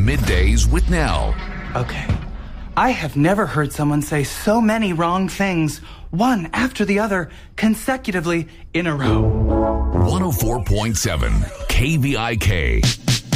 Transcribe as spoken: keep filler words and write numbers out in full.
Middays with Nell. Okay. I have never heard someone say so many wrong things, one after the other, consecutively in a row. one oh four point seven K V I K.